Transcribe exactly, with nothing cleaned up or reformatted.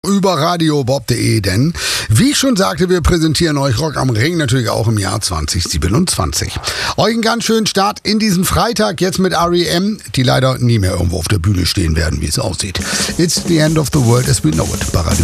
Über radiobob punkt de, denn wie ich schon sagte, wir präsentieren euch Rock am Ring natürlich auch im Jahr zwanzig siebenundzwanzig. Euch einen ganz schönen Start in diesen Freitag jetzt mit R E M, die leider nie mehr irgendwo auf der Bühne stehen werden, wie es aussieht. It's the end of the world as we know it. Bei Radio